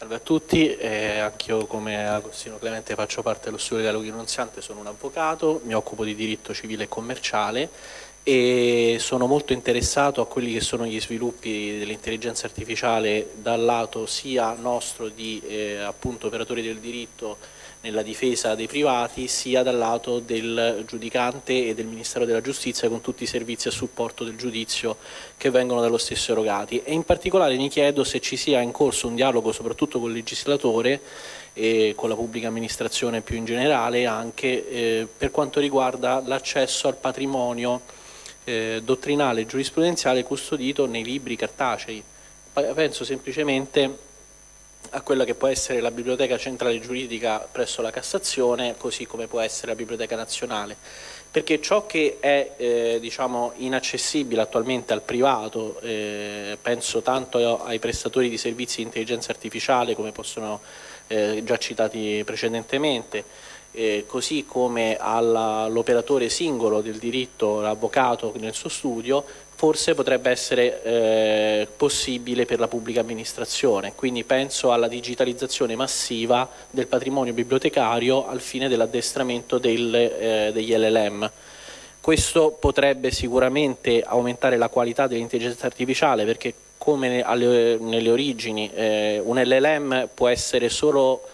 Salve a tutti, anch'io come Agostino Clemente faccio parte dello studio legale Nunziante, sono un avvocato, mi occupo di diritto civile e commerciale e sono molto interessato a quelli che sono gli sviluppi dell'intelligenza artificiale dal lato sia nostro di appunto operatori del diritto nella difesa dei privati, sia dal lato del giudicante e del Ministero della Giustizia con tutti i servizi a supporto del giudizio che vengono dallo stesso erogati. E in particolare mi chiedo se ci sia in corso un dialogo soprattutto col legislatore e con la pubblica amministrazione più in generale anche per quanto riguarda l'accesso al patrimonio dottrinale e giurisprudenziale custodito nei libri cartacei. Penso semplicemente a quella che può essere la Biblioteca Centrale Giuridica presso la Cassazione, così come può essere la Biblioteca Nazionale, perché ciò che è diciamo inaccessibile attualmente al privato, penso tanto ai prestatori di servizi di intelligenza artificiale come possono già citati precedentemente, così come all'operatore singolo del diritto, l'avvocato nel suo studio, forse potrebbe essere possibile per la pubblica amministrazione. Quindi penso alla digitalizzazione massiva del patrimonio bibliotecario al fine dell'addestramento degli LLM. Questo potrebbe sicuramente aumentare la qualità dell'intelligenza artificiale, perché come nelle origini un LLM può essere solo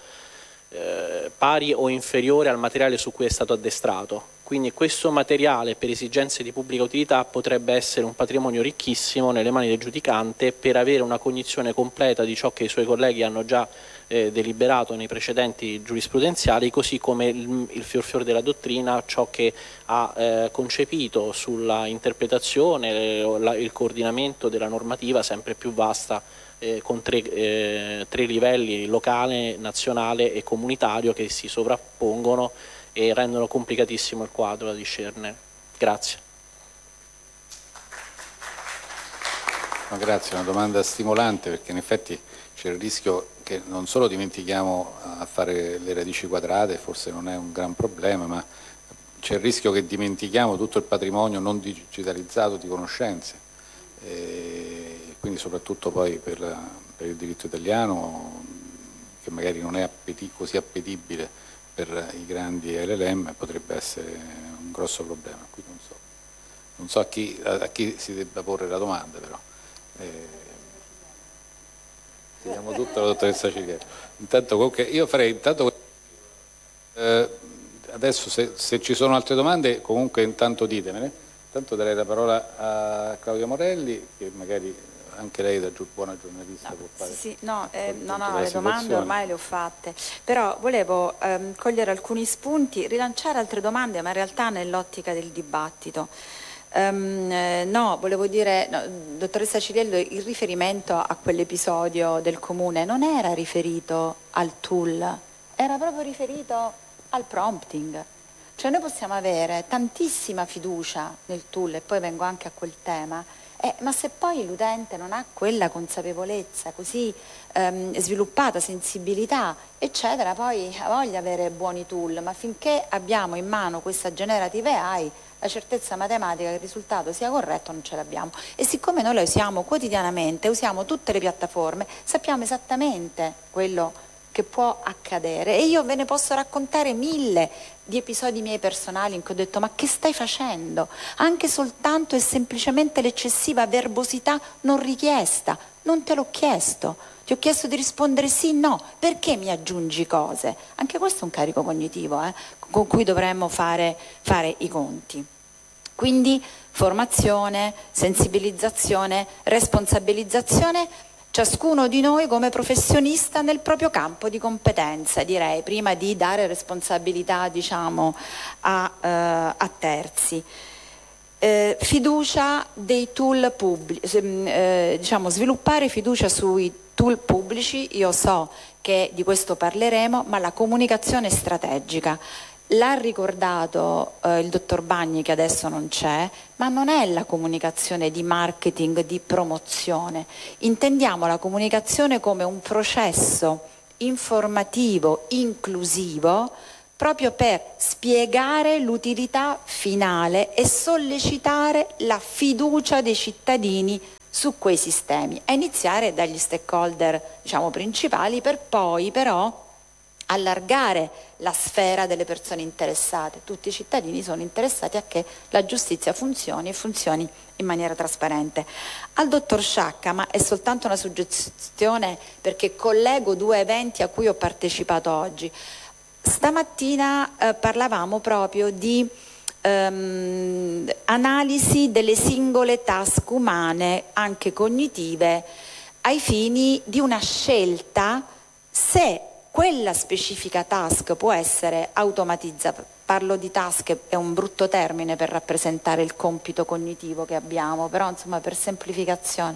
pari o inferiore al materiale su cui è stato addestrato. Quindi questo materiale per esigenze di pubblica utilità potrebbe essere un patrimonio ricchissimo nelle mani del giudicante per avere una cognizione completa di ciò che i suoi colleghi hanno già deliberato nei precedenti giurisprudenziali, così come il fior della dottrina, ciò che ha concepito sulla interpretazione, il coordinamento della normativa sempre più vasta con tre livelli: locale, nazionale e comunitario, che si sovrappongono e rendono complicatissimo il quadro da discernere. Grazie. No, grazie, è una domanda stimolante, perché in effetti c'è il rischio che non solo dimentichiamo a fare le radici quadrate, forse non è un gran problema, ma c'è il rischio che dimentichiamo tutto il patrimonio non digitalizzato di conoscenze, quindi soprattutto poi per il diritto italiano, che magari non è così appetibile per i grandi LLM, potrebbe essere un grosso problema. Qui non so a chi si debba porre la domanda, però chiediamo tutto alla dottoressa Ciriello. Intanto comunque io farei adesso se ci sono altre domande, comunque intanto ditemene. Intanto darei la parola a Claudia Morelli, che magari anche lei da buona giornalista può fare. Le domande ormai le ho fatte, però volevo cogliere alcuni spunti, rilanciare altre domande, ma in realtà nell'ottica del dibattito. Volevo dire, dottoressa Ciriello, il riferimento a quell'episodio del comune non era riferito al tool, era proprio riferito al prompting. Cioè noi possiamo avere tantissima fiducia nel tool, e poi vengo anche a quel tema, ma se poi l'utente non ha quella consapevolezza così sviluppata, sensibilità, eccetera, poi ha voglia di avere buoni tool, ma finché abbiamo in mano questa generative AI, la certezza matematica che il risultato sia corretto non ce l'abbiamo. E siccome noi la usiamo quotidianamente, usiamo tutte le piattaforme, sappiamo esattamente quello che può accadere, e io ve ne posso raccontare 1000 di episodi miei personali in cui ho detto: ma che stai facendo? Anche soltanto e semplicemente l'eccessiva verbosità non richiesta, non te l'ho chiesto, ti ho chiesto di rispondere sì, no, perché mi aggiungi cose? Anche questo è un carico cognitivo con cui dovremmo fare i conti. Quindi formazione, sensibilizzazione, responsabilizzazione, ciascuno di noi come professionista nel proprio campo di competenza, direi, prima di dare responsabilità, diciamo, a terzi. Fiducia dei tool pubblici, sviluppare fiducia sui tool pubblici. Io so che di questo parleremo, ma la comunicazione strategica l'ha ricordato il dottor Bagni, che adesso non c'è, ma non è la comunicazione di marketing, di promozione. Intendiamo la comunicazione come un processo informativo, inclusivo, proprio per spiegare l'utilità finale e sollecitare la fiducia dei cittadini su quei sistemi, a iniziare dagli stakeholder, diciamo, principali, per poi però allargare la sfera delle persone interessate. Tutti i cittadini sono interessati a che la giustizia funzioni e funzioni in maniera trasparente. Al dottor Sciacca, ma è soltanto una suggestione perché collego due eventi a cui ho partecipato oggi. Stamattina parlavamo proprio di analisi delle singole task umane, anche cognitive, ai fini di una scelta se quella specifica task può essere automatizzata. Parlo di task, è un brutto termine per rappresentare il compito cognitivo che abbiamo, però insomma per semplificazione.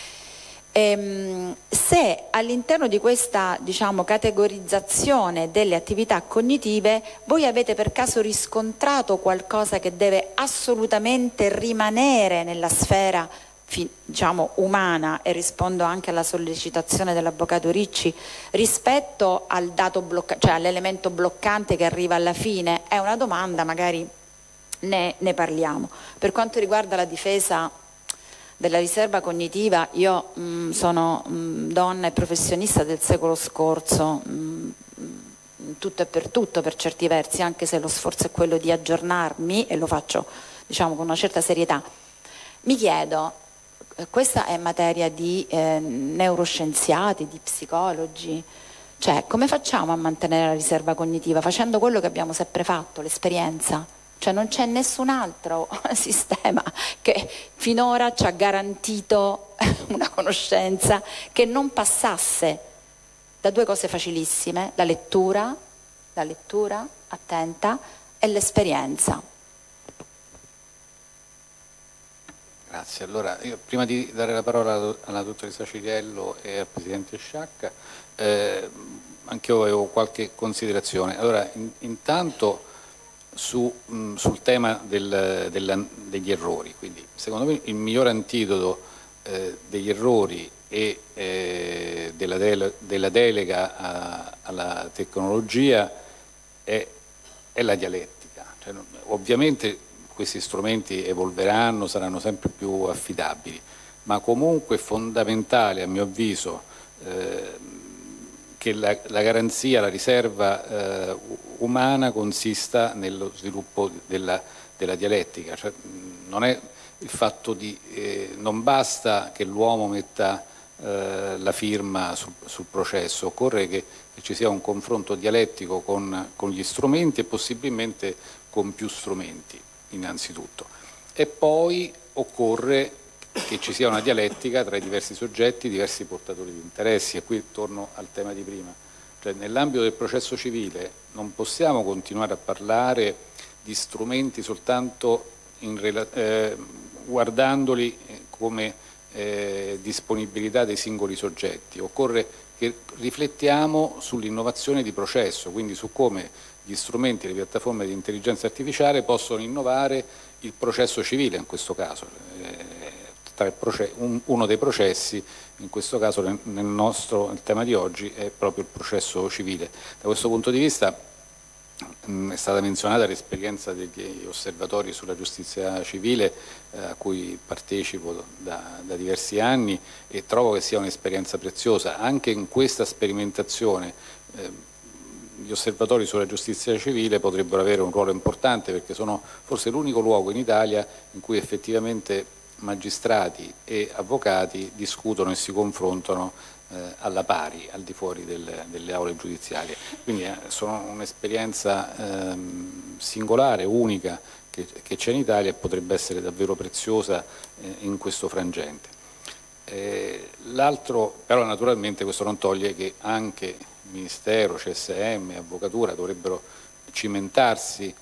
Se all'interno di questa, diciamo, categorizzazione delle attività cognitive voi avete per caso riscontrato qualcosa che deve assolutamente rimanere nella sfera, diciamo, umana, e rispondo anche alla sollecitazione dell'avvocato Ricci rispetto al dato cioè all'elemento bloccante che arriva alla fine, è una domanda, magari ne parliamo. Per quanto riguarda la difesa della riserva cognitiva, io sono donna e professionista del secolo scorso, tutto e per tutto per certi versi, anche se lo sforzo è quello di aggiornarmi e lo faccio, diciamo, con una certa serietà. Mi chiedo, questa è materia di neuroscienziati, di psicologi, cioè come facciamo a mantenere la riserva cognitiva? Facendo quello che abbiamo sempre fatto, l'esperienza. Cioè non c'è nessun altro sistema che finora ci ha garantito una conoscenza che non passasse da due cose facilissime: la lettura attenta e l'esperienza. Grazie. Allora, io, prima di dare la parola alla dottoressa Ciriello e al Presidente Sciacca, anche io avevo qualche considerazione. Allora, intanto sul tema degli errori, quindi secondo me il miglior antidoto degli errori e della delega alla tecnologia è la dialettica. Cioè, ovviamente questi strumenti evolveranno, saranno sempre più affidabili, ma comunque è fondamentale, a mio avviso, che la garanzia, la riserva umana consista nello sviluppo della dialettica. Cioè, non è il fatto non basta che l'uomo metta la firma sul processo, occorre che ci sia un confronto dialettico con gli strumenti e possibilmente con più strumenti innanzitutto, e poi occorre che ci sia una dialettica tra i diversi soggetti, i diversi portatori di interessi, e qui torno al tema di prima. Cioè, nell'ambito del processo civile non possiamo continuare a parlare di strumenti soltanto guardandoli come disponibilità dei singoli soggetti. Occorre che riflettiamo sull'innovazione di processo, quindi su come gli strumenti e le piattaforme di intelligenza artificiale possono innovare il processo civile in questo caso. Uno dei processi, in questo caso il tema di oggi è proprio il processo civile. Da questo punto di vista è stata menzionata l'esperienza degli osservatori sulla giustizia civile a cui partecipo da diversi anni, e trovo che sia un'esperienza preziosa. Anche in questa sperimentazione gli osservatori sulla giustizia civile potrebbero avere un ruolo importante, perché sono forse l'unico luogo in Italia in cui effettivamente magistrati e avvocati discutono e si confrontano alla pari, al di fuori delle aule giudiziarie. Quindi sono un'esperienza singolare, unica, che c'è in Italia e potrebbe essere davvero preziosa in questo frangente. L'altro, però naturalmente questo non toglie che anche Ministero, CSM, Avvocatura dovrebbero cimentarsi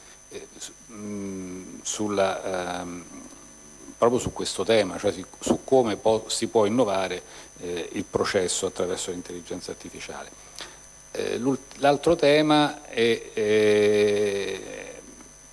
proprio su questo tema, cioè su come si può innovare il processo attraverso l'intelligenza artificiale. L'altro tema è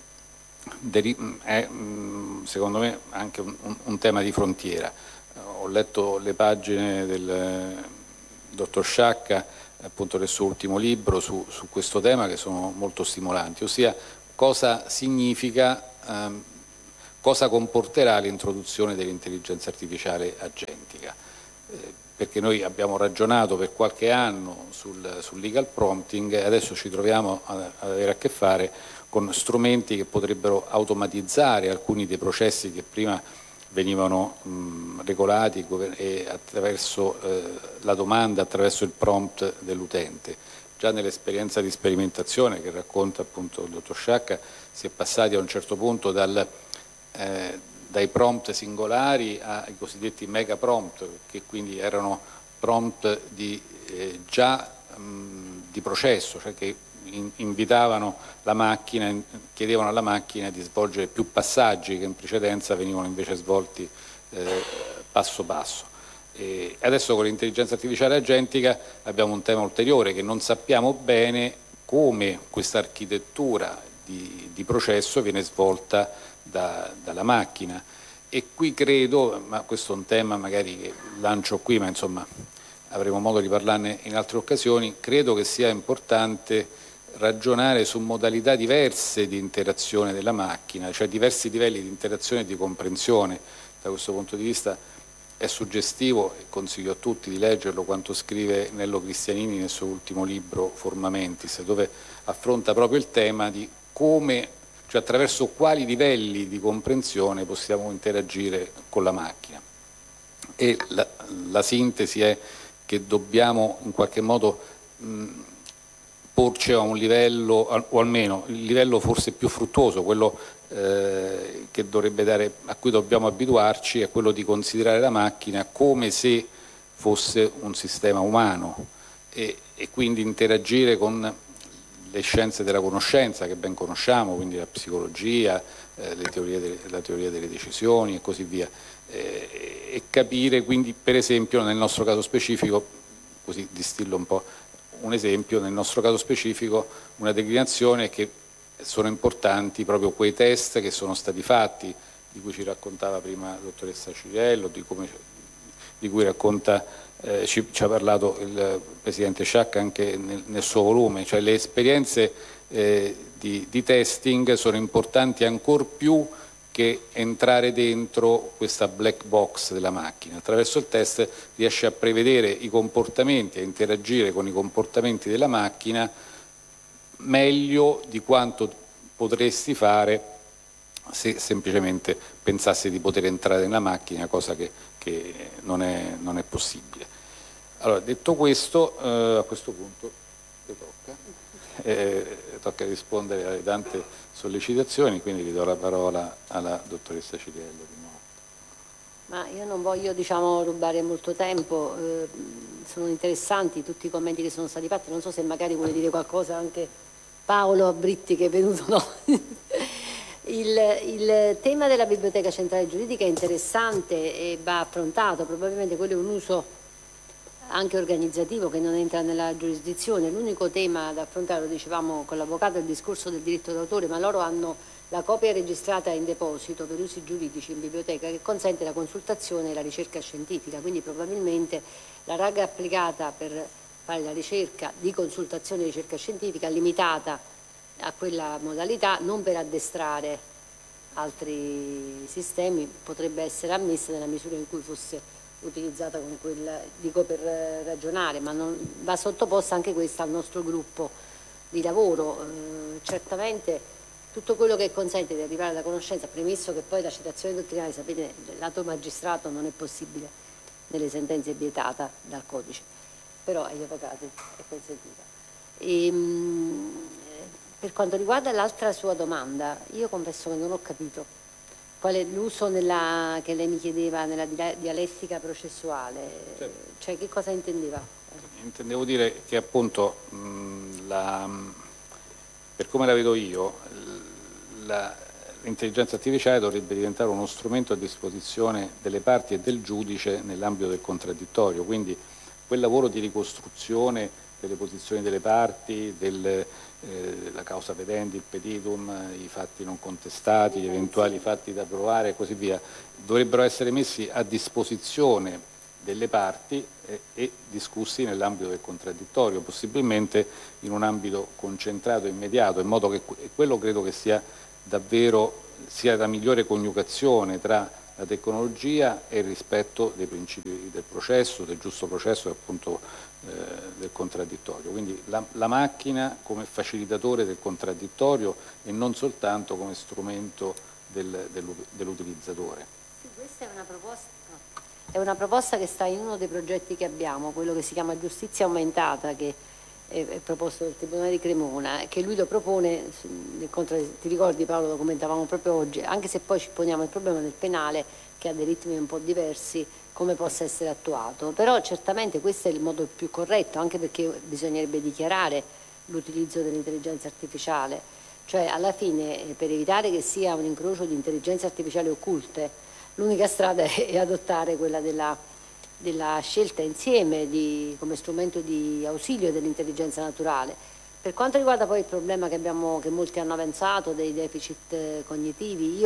secondo me anche un tema di frontiera. Ho letto le pagine del dottor Sciacca, appunto del suo ultimo libro su questo tema, che sono molto stimolanti, ossia cosa significa cosa comporterà l'introduzione dell'intelligenza artificiale agentica. Perché noi abbiamo ragionato per qualche anno sul legal prompting e adesso ci troviamo ad avere a che fare con strumenti che potrebbero automatizzare alcuni dei processi che prima venivano regolati attraverso la domanda, attraverso il prompt dell'utente. Già nell'esperienza di sperimentazione che racconta appunto il dottor Sciacca si è passati a un certo punto dai prompt singolari ai cosiddetti mega prompt, che quindi erano prompt di processo, cioè che invitavano la macchina, chiedevano alla macchina di svolgere più passaggi che in precedenza venivano invece svolti passo passo. E adesso con l'intelligenza artificiale agentica abbiamo un tema ulteriore, che non sappiamo bene come questa architettura di processo viene svolta dalla macchina. E qui credo, ma questo è un tema magari che lancio qui, ma insomma avremo modo di parlarne in altre occasioni, credo che sia importante ragionare su modalità diverse di interazione della macchina, cioè diversi livelli di interazione e di comprensione. Da questo punto di vista è suggestivo, e consiglio a tutti di leggerlo, quanto scrive Nello Cristianini nel suo ultimo libro Forma Mentis, dove affronta proprio il tema di come, cioè attraverso quali livelli di comprensione possiamo interagire con la macchina. E la sintesi è che dobbiamo in qualche modo porci a un livello, o almeno il livello forse più fruttuoso, quello che dovrebbe dare, a cui dobbiamo abituarci, è quello di considerare la macchina come se fosse un sistema umano e quindi interagire con le scienze della conoscenza che ben conosciamo, quindi la psicologia, la teoria delle decisioni e così via, e capire quindi, per esempio, nel nostro caso specifico, così distillo un po' un esempio, nel nostro caso specifico una declinazione che sono importanti proprio quei test che sono stati fatti, di cui ci raccontava prima la dottoressa Ciriello, di cui ci ha parlato il Presidente Sciacca anche nel suo volume, cioè le esperienze di testing sono importanti ancor più che entrare dentro questa black box della macchina. Attraverso il test riesce a prevedere i comportamenti, a interagire con i comportamenti della macchina meglio di quanto potresti fare se semplicemente pensassi di poter entrare nella macchina, cosa che non è possibile. Allora, detto questo, a questo punto tocca rispondere alle tante sollecitazioni, quindi ridò la parola alla dottoressa Ciriello di nuovo. Ma io non voglio rubare molto tempo, sono interessanti tutti i commenti che sono stati fatti, non so se magari vuole dire qualcosa anche Paolo Britti che è venuto, no? Il tema della biblioteca centrale giuridica è interessante e va affrontato, probabilmente quello è un uso anche organizzativo che non entra nella giurisdizione. L'unico tema da affrontare, lo dicevamo con l'avvocato, è il discorso del diritto d'autore, ma loro hanno la copia registrata in deposito per usi giuridici in biblioteca che consente la consultazione e la ricerca scientifica, quindi probabilmente la RAG applicata per fare la ricerca di consultazione e ricerca scientifica limitata a quella modalità, non per addestrare altri sistemi, potrebbe essere ammessa nella misura in cui fosse utilizzata con quella, dico per ragionare, ma non, va sottoposta anche questa al nostro gruppo di lavoro. Certamente tutto quello che consente di arrivare alla conoscenza, premesso che poi la citazione dottrinale, sapete, lato magistrato non è possibile nelle sentenze, vietata dal codice, però agli avvocati è consentita. Per quanto riguarda l'altra sua domanda, io confesso che non ho capito qual è l'uso che lei mi chiedeva nella dialettica processuale, certo. Cioè che cosa intendeva? Intendevo dire che appunto per come la vedo io l'intelligenza artificiale dovrebbe diventare uno strumento a disposizione delle parti e del giudice nell'ambito del contraddittorio, quindi quel lavoro di ricostruzione delle posizioni delle parti, la causa pedendi, il petitum, i fatti non contestati, gli eventuali fatti da provare e così via, dovrebbero essere messi a disposizione delle parti e discussi nell'ambito del contraddittorio, possibilmente in un ambito concentrato e immediato, in modo che quello credo che sia davvero sia la migliore coniugazione tra la tecnologia e il rispetto dei principi del processo, del giusto processo e appunto del contraddittorio. Quindi la macchina come facilitatore del contraddittorio e non soltanto come strumento dell'utilizzatore. Sì, questa è una proposta che sta in uno dei progetti che abbiamo, quello che si chiama Giustizia Aumentata, che è proposto dal Tribunale di Cremona, che lui lo propone, ti ricordi Paolo, lo commentavamo proprio oggi, anche se poi ci poniamo il problema del penale, che ha dei ritmi un po' diversi, come possa essere attuato. Però certamente questo è il modo più corretto, anche perché bisognerebbe dichiarare l'utilizzo dell'intelligenza artificiale, cioè alla fine per evitare che sia un incrocio di intelligenze artificiali occulte, l'unica strada è adottare quella della scelta insieme come strumento di ausilio dell'intelligenza naturale. Per quanto riguarda poi il problema che molti hanno avanzato dei deficit cognitivi,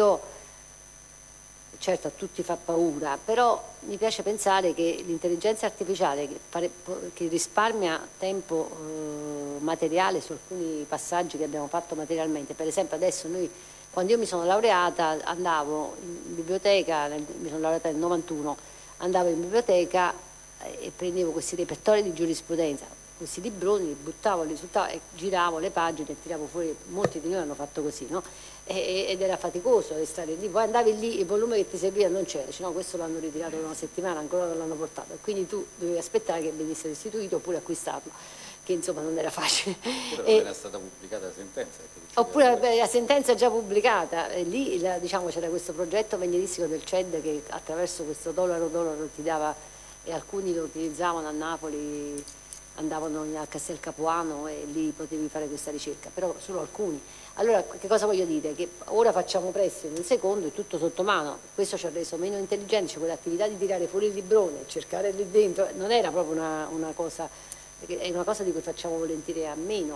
certo a tutti fa paura, però mi piace pensare che l'intelligenza artificiale che risparmia tempo materiale su alcuni passaggi che abbiamo fatto materialmente, per esempio adesso quando io mi sono laureata andavo in biblioteca, mi sono laureata nel 91, andavo in biblioteca e prendevo questi repertori di giurisprudenza, questi libroni, li buttavo, li sul tavolo e giravo le pagine e tiravo fuori, molti di noi hanno fatto così, no? Ed era faticoso stare lì, poi andavi lì, il volume che ti serviva non c'era, no, questo l'hanno ritirato da una settimana, ancora non l'hanno portato, quindi tu dovevi aspettare che venisse restituito oppure acquistarlo, che insomma non era facile. Oppure non era stata pubblicata la sentenza. Oppure la sentenza è già pubblicata, e lì diciamo, c'era questo progetto magnetistico del CED che attraverso questo dollaro ti dava, e alcuni lo utilizzavano a Napoli, andavano a Castel Capuano e lì potevi fare questa ricerca, però solo alcuni. Allora che cosa voglio dire? Che ora facciamo presto, in un secondo è tutto sotto mano, questo ci ha reso meno intelligenti, cioè quell'attività di tirare fuori il librone, cercare lì dentro, non era proprio una cosa, è una cosa di cui facciamo volentieri a meno.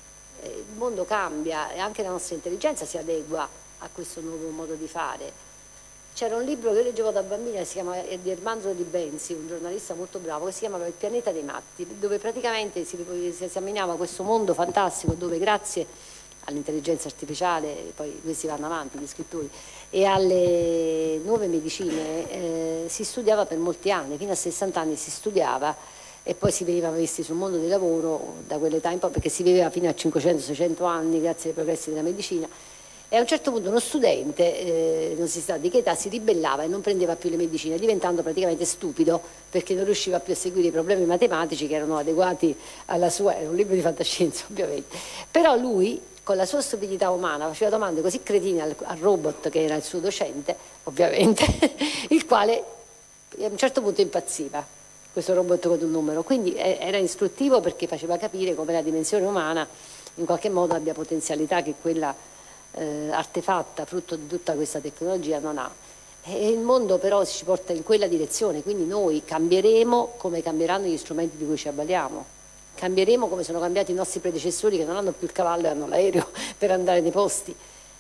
Il mondo cambia e anche la nostra intelligenza si adegua a questo nuovo modo di fare. C'era un libro che io leggevo da bambina, si chiama di Ermanzo Di Benzi, un giornalista molto bravo, che si chiamava Il pianeta dei matti, dove praticamente si esaminava questo mondo fantastico dove grazie all'intelligenza artificiale, poi questi vanno avanti, gli scrittori, e alle nuove medicine si studiava per molti anni, fino a 60 anni si studiava e poi si veniva visti sul mondo del lavoro da quell'età in poi, perché si viveva fino a 500-600 anni grazie ai progressi della medicina. E a un certo punto uno studente, non si sa di che età, si ribellava e non prendeva più le medicine, diventando praticamente stupido perché non riusciva più a seguire i problemi matematici che erano adeguati alla sua, era un libro di fantascienza ovviamente. Però lui, con la sua stupidità umana, faceva domande così cretine al robot che era il suo docente, ovviamente, il quale a un certo punto impazziva, questo robot con un numero. Quindi era istruttivo perché faceva capire come la dimensione umana in qualche modo abbia potenzialità che quella artefatta frutto di tutta questa tecnologia non ha, e il mondo però ci porta in quella direzione, quindi noi cambieremo come cambieranno gli strumenti di cui ci avvaliamo, cambieremo come sono cambiati i nostri predecessori che non hanno più il cavallo e hanno l'aereo per andare nei posti.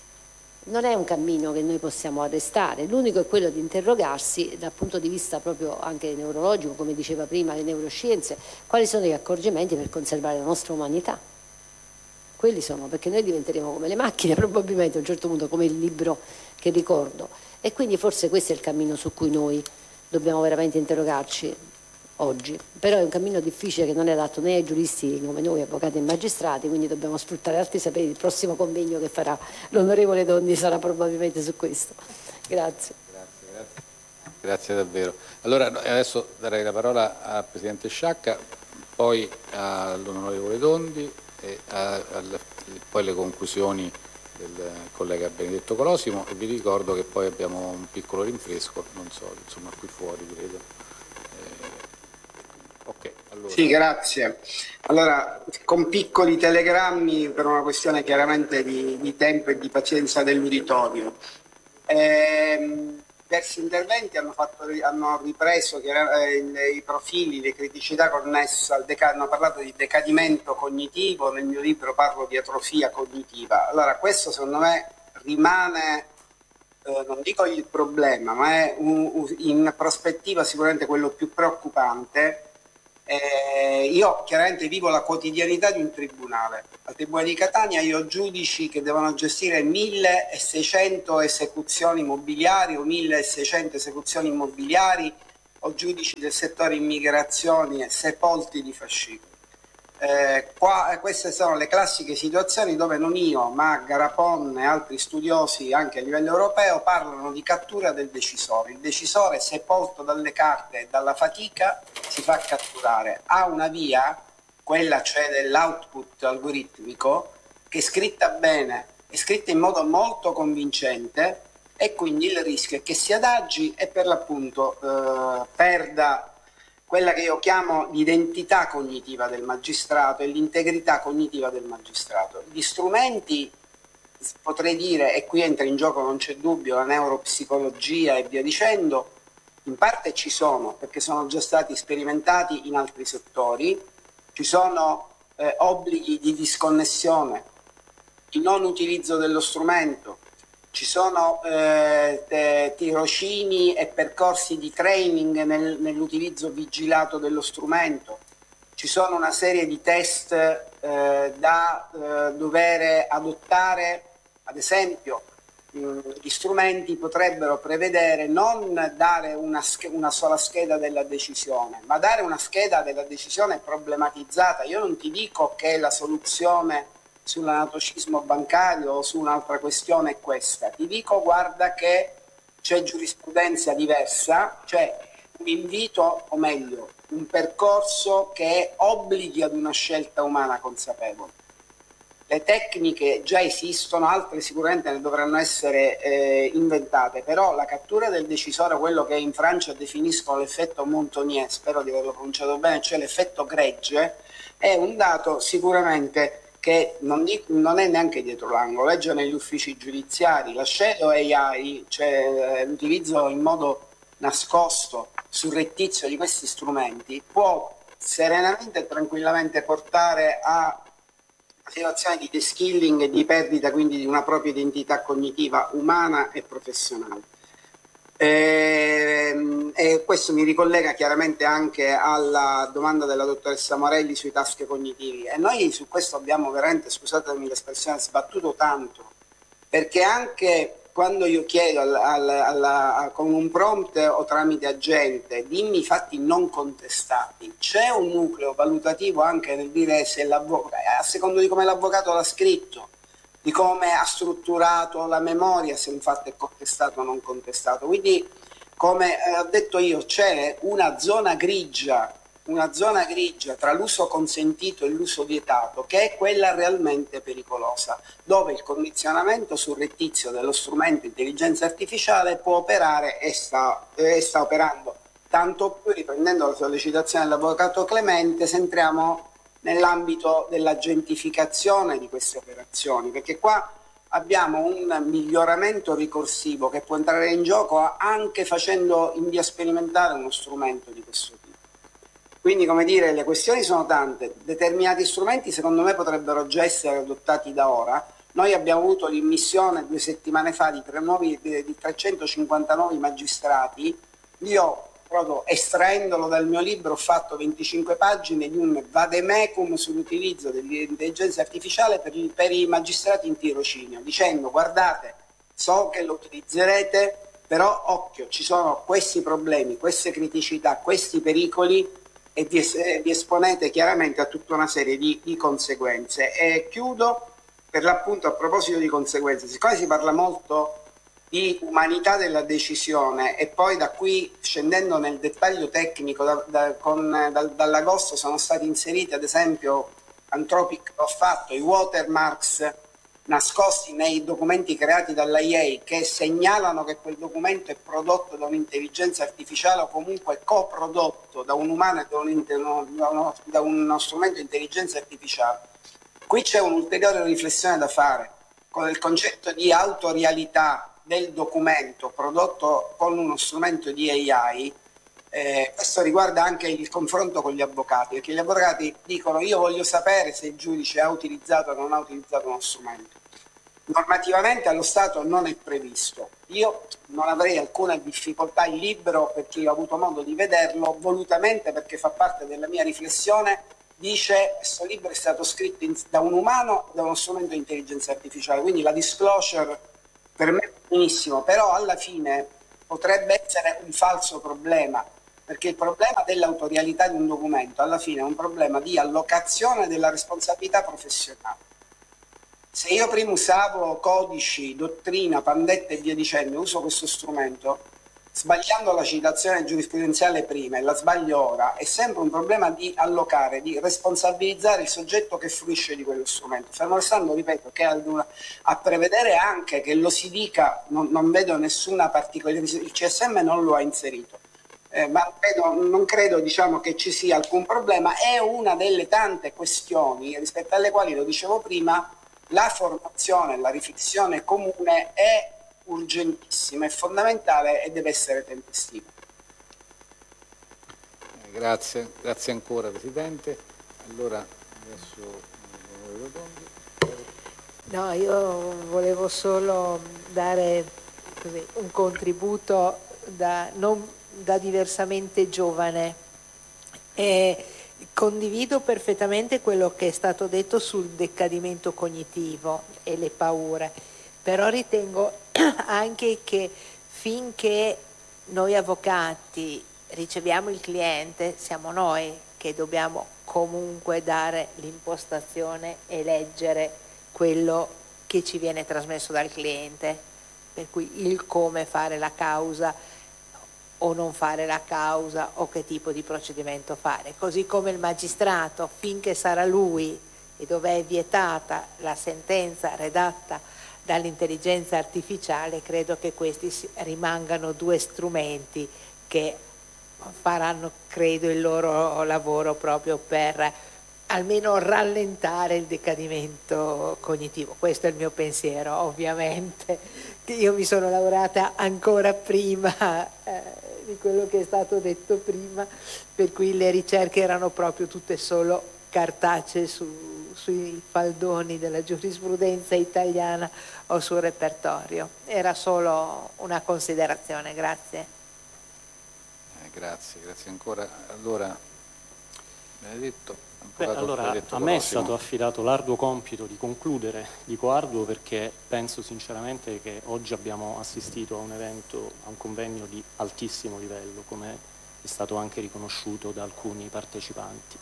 Non è un cammino che noi possiamo arrestare, l'unico è quello di interrogarsi dal punto di vista proprio anche neurologico, come diceva prima le neuroscienze, quali sono gli accorgimenti per conservare la nostra umanità. Quelli sono, perché noi diventeremo come le macchine probabilmente a un certo punto, come il libro che ricordo, e quindi forse questo è il cammino su cui noi dobbiamo veramente interrogarci oggi, però è un cammino difficile che non è adatto né ai giuristi come noi, avvocati e magistrati, quindi dobbiamo sfruttare altri saperi. Il prossimo convegno che farà l'onorevole Dondi sarà probabilmente su questo. Grazie. Grazie davvero. Allora adesso darei la parola al Presidente Sciacca, poi all'onorevole Dondi e poi le conclusioni del collega Benedetto Colosimo, e vi ricordo che poi abbiamo un piccolo rinfresco, non so, insomma qui fuori credo. Ok, allora. Sì, grazie. Allora, con piccoli telegrammi per una questione chiaramente di tempo e di pazienza dell'uditorio. Diversi interventi hanno ripreso i profili, le criticità connesse hanno parlato di decadimento cognitivo, nel mio libro parlo di atrofia cognitiva. Allora questo secondo me rimane, non dico il problema, ma è in prospettiva sicuramente quello più preoccupante, io chiaramente vivo la quotidianità di un tribunale. Al Tribunale di Catania io ho giudici che devono gestire 1600 esecuzioni immobiliari o 1600 esecuzioni immobiliari, ho giudici del settore immigrazioni e sepolti di fascicoli. Queste sono le classiche situazioni dove non io, ma Garapon e altri studiosi anche a livello europeo parlano di cattura del decisore. Il decisore, sepolto dalle carte e dalla fatica, si fa catturare. Ha una via, quella cioè dell'output algoritmico, che è scritta bene, è scritta in modo molto convincente, e quindi il rischio è che si adagi e per l'appunto perda quella che io chiamo l'identità cognitiva del magistrato e l'integrità cognitiva del magistrato. Gli strumenti, potrei dire, e qui entra in gioco, non c'è dubbio, la neuropsicologia e via dicendo, in parte ci sono, perché sono già stati sperimentati in altri settori, ci sono obblighi di disconnessione, di non utilizzo dello strumento, ci sono tirocini e percorsi di training nell'utilizzo vigilato dello strumento, ci sono una serie di test da dover adottare, ad esempio gli strumenti potrebbero prevedere non dare una sola scheda della decisione, ma dare una scheda della decisione problematizzata. Io non ti dico che la soluzione sull'anatocismo bancario o su un'altra questione è questa, ti dico guarda che c'è giurisprudenza diversa, cioè un invito, o meglio un percorso che obblighi ad una scelta umana consapevole. Le tecniche già esistono, altre sicuramente ne dovranno essere inventate, però la cattura del decisore, quello che in Francia definiscono l'effetto Montagnier, spero di averlo pronunciato bene, cioè l'effetto gregge, è un dato sicuramente che non è neanche dietro l'angolo, legge negli uffici giudiziari. La shadow AI, cioè l'utilizzo in modo nascosto, surrettizio di questi strumenti, può serenamente e tranquillamente portare a una situazione di de-skilling e di perdita quindi di una propria identità cognitiva umana e professionale. E questo mi ricollega chiaramente anche alla domanda della dottoressa Morelli sui task cognitivi, e noi su questo abbiamo veramente, scusatemi l'espressione, sbattuto tanto, perché anche quando io chiedo con un prompt o tramite agente dimmi i fatti non contestati, c'è un nucleo valutativo anche nel dire se a secondo di come l'avvocato l'ha scritto, di come ha strutturato la memoria, se un fatto è contestato o non contestato. Quindi, come ho detto io, c'è una zona grigia tra l'uso consentito e l'uso vietato, che è quella realmente pericolosa, dove il condizionamento surrettizio dello strumento intelligenza artificiale può operare e sta operando. Tanto più, riprendendo la sollecitazione dell'avvocato Clemente, se entriamo nell'ambito dell'agentificazione di queste operazioni, perché qua abbiamo un miglioramento ricorsivo che può entrare in gioco anche facendo in via sperimentale uno strumento di questo tipo. Quindi, come dire, le questioni sono tante, determinati strumenti secondo me potrebbero già essere adottati da ora. Noi abbiamo avuto l'immissione 2 settimane fa di 350 nuovi magistrati. Io, proprio estraendolo dal mio libro, ho fatto 25 pagine di un vademecum sull'utilizzo dell'intelligenza artificiale per i magistrati in tirocinio, dicendo guardate, so che lo utilizzerete, però occhio, ci sono questi problemi, queste criticità, questi pericoli, e vi esponete chiaramente a tutta una serie di conseguenze. E chiudo per l'appunto a proposito di conseguenze, siccome si parla molto di umanità della decisione e poi da qui scendendo nel dettaglio tecnico dall'agosto sono stati inseriti ad esempio Anthropic ho fatto i watermarks nascosti nei documenti creati dall'IA che segnalano che quel documento è prodotto da un'intelligenza artificiale o comunque coprodotto da un umano e da uno strumento di intelligenza artificiale. Qui c'è un'ulteriore riflessione da fare con il concetto di autorialità del documento prodotto con uno strumento di AI. Questo riguarda anche il confronto con gli avvocati, perché gli avvocati dicono io voglio sapere se il giudice ha utilizzato o non ha utilizzato uno strumento. Normativamente allo Stato non è previsto. Io non avrei alcuna difficoltà, il libro, perché io ho avuto modo di vederlo volutamente perché fa parte della mia riflessione, dice questo libro è stato scritto da un umano, da uno strumento di intelligenza artificiale, quindi la disclosure per me è benissimo, però alla fine potrebbe essere un falso problema, perché il problema dell'autorialità di un documento alla fine è un problema di allocazione della responsabilità professionale. Se io prima usavo codici, dottrina, pandette e via dicendo, uso questo strumento, sbagliando la citazione giurisprudenziale prima e la sbaglio ora, è sempre un problema di allocare, di responsabilizzare il soggetto che fruisce di quello strumento. Fermo restando, ripeto, che a prevedere anche che lo si dica, non vedo nessuna particolarità, il CSM non lo ha inserito. Ma non credo diciamo, che ci sia alcun problema, è una delle tante questioni rispetto alle quali, lo dicevo prima, la formazione, la riflessione comune è urgentissima, è fondamentale e deve essere tempestiva. Grazie ancora Presidente. Allora adesso no, io volevo solo dare così, un contributo da diversamente giovane. Condivido perfettamente quello che è stato detto sul decadimento cognitivo e le paure, però ritengo anche che finché noi avvocati riceviamo il cliente, siamo noi che dobbiamo comunque dare l'impostazione e leggere quello che ci viene trasmesso dal cliente, per cui il come fare la causa o non fare la causa o che tipo di procedimento fare, così come il magistrato, finché sarà lui e dove è vietata la sentenza redatta dall'intelligenza artificiale, credo che questi rimangano due strumenti che faranno, credo, il loro lavoro proprio per almeno rallentare il decadimento cognitivo. Questo è il mio pensiero, ovviamente. Io mi sono laureata ancora prima di quello che è stato detto prima, per cui le ricerche erano proprio tutte solo cartacee sui faldoni della giurisprudenza italiana o sul repertorio. Era solo una considerazione, grazie. Grazie ancora. Allora, Benedetto. Allora, a me è stato affidato l'arduo compito di concludere, dico arduo perché penso sinceramente che oggi abbiamo assistito a un evento, a un convegno di altissimo livello, come è stato anche riconosciuto da alcuni partecipanti.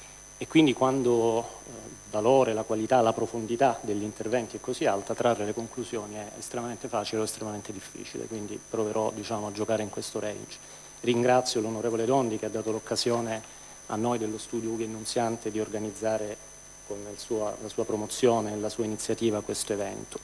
E quindi quando il valore, la qualità, la profondità degli interventi è così alta, trarre le conclusioni è estremamente facile o estremamente difficile, quindi proverò a giocare in questo range. Ringrazio l'onorevole Dondi che ha dato l'occasione a noi dello studio Ughi Nunziante di organizzare con la sua promozione e la sua iniziativa questo evento.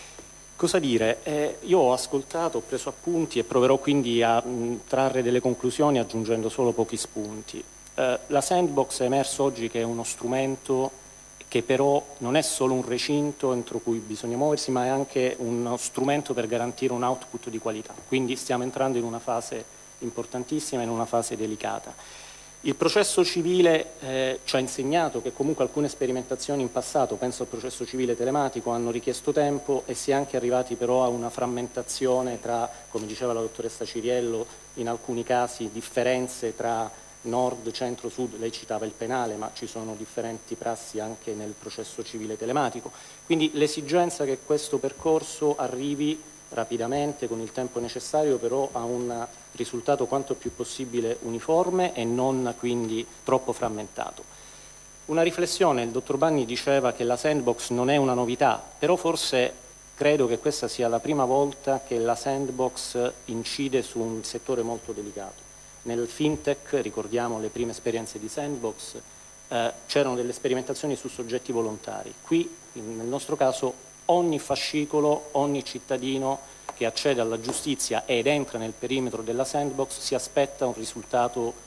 Cosa dire? Io ho ascoltato, ho preso appunti e proverò quindi a trarre delle conclusioni aggiungendo solo pochi spunti. La sandbox è emerso oggi che è uno strumento che però non è solo un recinto entro cui bisogna muoversi, ma è anche uno strumento per garantire un output di qualità. Quindi stiamo entrando in una fase importantissima, in una fase delicata. Il processo civile ci ha insegnato che comunque alcune sperimentazioni in passato, penso al processo civile telematico, hanno richiesto tempo e si è anche arrivati però a una frammentazione tra, come diceva la dottoressa Ciriello, in alcuni casi differenze tra nord, centro, sud, lei citava il penale, ma ci sono differenti prassi anche nel processo civile telematico. Quindi l'esigenza che questo percorso arrivi rapidamente, con il tempo necessario, però a un risultato quanto più possibile uniforme e non quindi troppo frammentato. Una riflessione, il dottor Banni diceva che la sandbox non è una novità, però forse credo che questa sia la prima volta che la sandbox incide su un settore molto delicato. Nel fintech, ricordiamo le prime esperienze di sandbox, c'erano delle sperimentazioni su soggetti volontari. Qui, nel nostro caso, ogni fascicolo, ogni cittadino che accede alla giustizia ed entra nel perimetro della sandbox si aspetta un risultato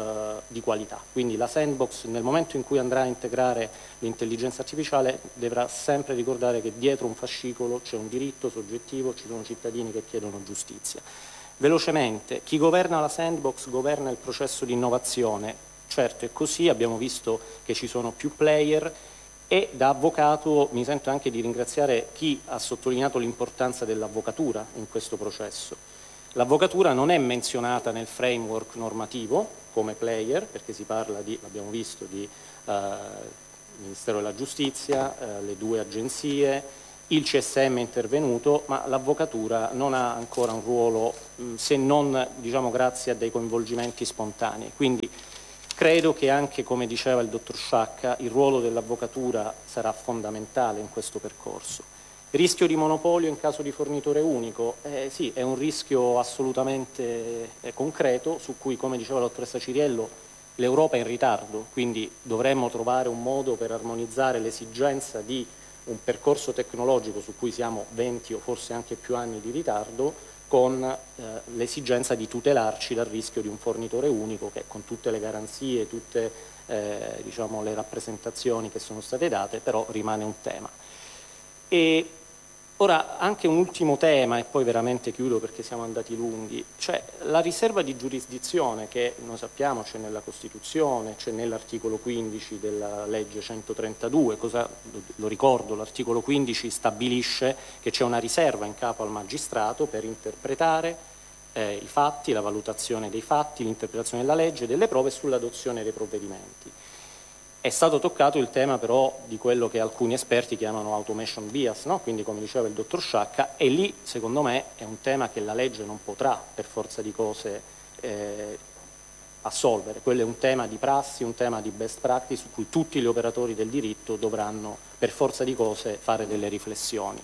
di qualità. Quindi la sandbox, nel momento in cui andrà a integrare l'intelligenza artificiale, dovrà sempre ricordare che dietro un fascicolo c'è un diritto soggettivo, ci sono cittadini che chiedono giustizia. Velocemente, chi governa la sandbox governa il processo di innovazione. Certo è così, abbiamo visto che ci sono più player, e da avvocato mi sento anche di ringraziare chi ha sottolineato l'importanza dell'avvocatura in questo processo. L'avvocatura non è menzionata nel framework normativo come player, perché si parla di, l'abbiamo visto, di Ministero della Giustizia, le 2 agenzie, il CSM è intervenuto, ma l'avvocatura non ha ancora un ruolo, se non, diciamo, grazie a dei coinvolgimenti spontanei. Quindi credo che anche, come diceva il dottor Sciacca, il ruolo dell'avvocatura sarà fondamentale in questo percorso. Rischio di monopolio in caso di fornitore unico? Sì, è un rischio assolutamente concreto, su cui, come diceva la dottoressa Ciriello, l'Europa è in ritardo, quindi dovremmo trovare un modo per armonizzare l'esigenza di un percorso tecnologico su cui siamo 20 o forse anche più anni di ritardo, con l'esigenza di tutelarci dal rischio di un fornitore unico che, con tutte le garanzie, tutte diciamo, le rappresentazioni che sono state date, però rimane un tema. E ora anche un ultimo tema, e poi veramente chiudo perché siamo andati lunghi, cioè la riserva di giurisdizione che noi sappiamo c'è nella Costituzione, c'è nell'articolo 15 della legge 132, lo ricordo, l'articolo 15 stabilisce che c'è una riserva in capo al magistrato per interpretare i fatti, la valutazione dei fatti, l'interpretazione della legge, delle prove sull'adozione dei provvedimenti. È stato toccato il tema però di quello che alcuni esperti chiamano automation bias, no? Quindi, come diceva il dottor Sciacca, e lì secondo me è un tema che la legge non potrà per forza di cose assolvere. Quello è un tema di prassi, un tema di best practice su cui tutti gli operatori del diritto dovranno per forza di cose fare delle riflessioni.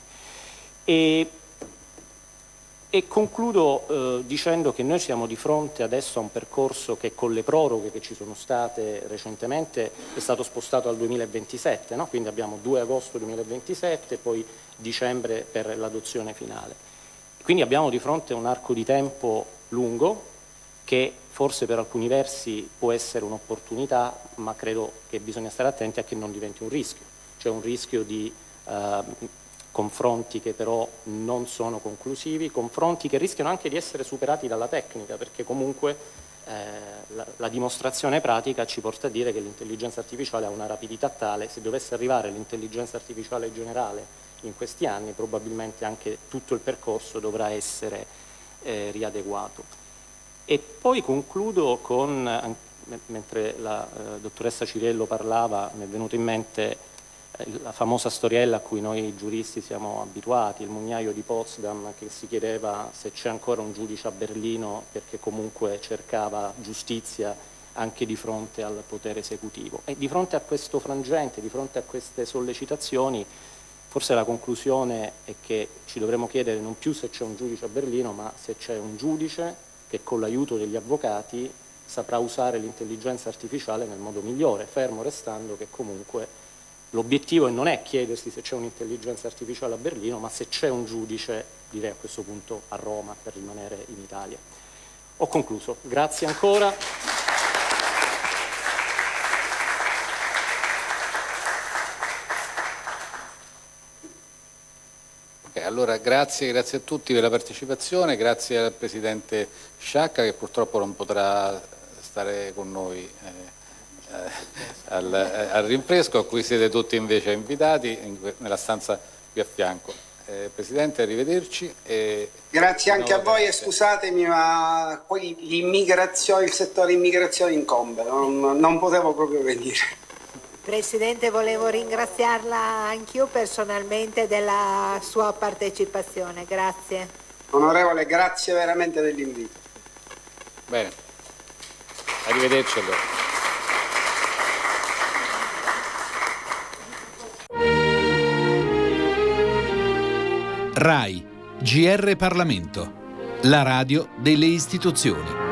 E concludo dicendo che noi siamo di fronte adesso a un percorso che, con le proroghe che ci sono state recentemente, è stato spostato al 2027, no? Quindi abbiamo 2 agosto 2027, poi dicembre per l'adozione finale. Quindi abbiamo di fronte un arco di tempo lungo che forse per alcuni versi può essere un'opportunità, ma credo che bisogna stare attenti a che non diventi un rischio. C'è un rischio di confronti che però non sono conclusivi, confronti che rischiano anche di essere superati dalla tecnica, perché comunque la dimostrazione pratica ci porta a dire che l'intelligenza artificiale ha una rapidità tale, se dovesse arrivare l'intelligenza artificiale generale in questi anni, probabilmente anche tutto il percorso dovrà essere riadeguato. E poi concludo con, mentre la dottoressa Ciriello parlava, mi è venuto in mente la famosa storiella a cui noi giuristi siamo abituati, il mugnaio di Potsdam che si chiedeva se c'è ancora un giudice a Berlino perché comunque cercava giustizia anche di fronte al potere esecutivo. E di fronte a questo frangente, di fronte a queste sollecitazioni, forse la conclusione è che ci dovremmo chiedere non più se c'è un giudice a Berlino, ma se c'è un giudice che con l'aiuto degli avvocati saprà usare l'intelligenza artificiale nel modo migliore, fermo restando che comunque l'obiettivo non è chiedersi se c'è un'intelligenza artificiale a Berlino, ma se c'è un giudice, direi a questo punto, a Roma, per rimanere in Italia. Ho concluso. Grazie ancora. Allora grazie a tutti per la partecipazione, grazie al Presidente Sciacca che purtroppo non potrà stare con noi al rinfresco, a cui siete tutti invece invitati nella stanza qui a fianco. Presidente, arrivederci. Grazie anche a voi e scusatemi, ma poi il settore immigrazione incombe, non potevo proprio venire. Presidente, volevo ringraziarla anch'io personalmente della sua partecipazione, grazie. Onorevole, grazie veramente dell'invito. Bene, arrivederci allora. RAI, GR Parlamento, la radio delle istituzioni.